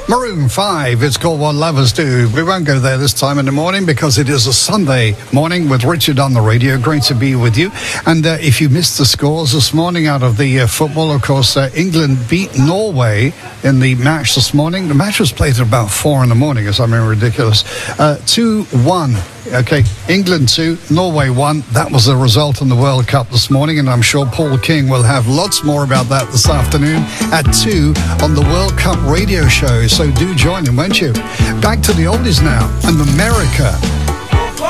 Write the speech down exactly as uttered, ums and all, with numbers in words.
Maroon five, it's called What Lovers Do. We won't go there this time in the morning because it is a Sunday morning with Richard on the radio. Great to be with you. And uh, if you missed the scores this morning out of the uh, football, of course, uh, England beat Norway in the match this morning. The match was played at about four in the morning, or something ridiculous. Uh, two one. Okay, England two, Norway one. That was the result in the World Cup this morning, and I'm sure Paul King will have lots more about that this afternoon at two on the World Cup radio show. So do join him, won't you? Back to the oldies now, and America.